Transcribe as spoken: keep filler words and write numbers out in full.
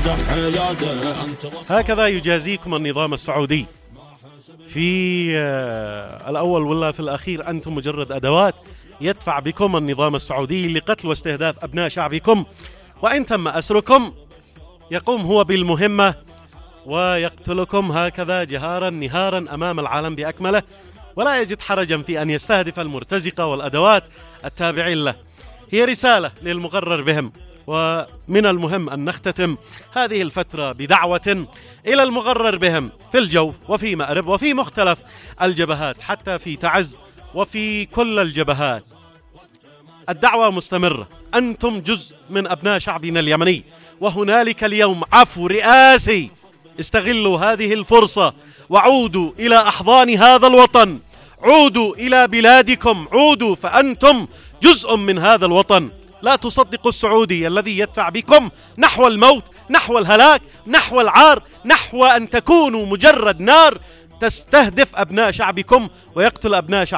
هكذا يجازيكم النظام السعودي في الأول ولا في الأخير. أنتم مجرد أدوات يدفع بكم النظام السعودي لقتل واستهداف أبناء شعبكم، وإن تم أسركم يقوم هو بالمهمة ويقتلكم هكذا جهارا نهارا أمام العالم بأكمله، ولا يجد حرجا في أن يستهدف المرتزقة والأدوات التابعين له. هي رسالة للمقرر بهم، ومن المهم أن نختتم هذه الفترة بدعوة إلى المقرر بهم في الجوف وفي مأرب وفي مختلف الجبهات، حتى في تعز وفي كل الجبهات. الدعوة مستمرة، أنتم جزء من أبناء شعبنا اليمني، وهنالك اليوم عفو رئاسي. استغلوا هذه الفرصة وعودوا إلى أحضان هذا الوطن، عودوا إلى بلادكم، عودوا فأنتم جزء من هذا الوطن. لا تصدقوا السعودي الذي يدفع بكم نحو الموت، نحو الهلاك، نحو العار، نحو أن تكونوا مجرد نار تستهدف أبناء شعبكم ويقتل أبناء شعبكم.